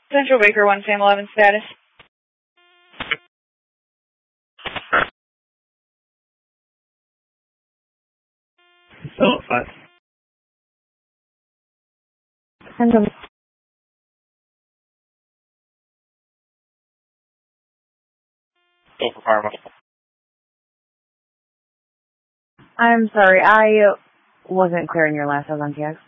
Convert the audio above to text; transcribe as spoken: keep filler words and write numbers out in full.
Central Baker, one Sam eleven status. Oh, five. Central. Go for Parma. I'm sorry, I wasn't clearing your last. I was on T X.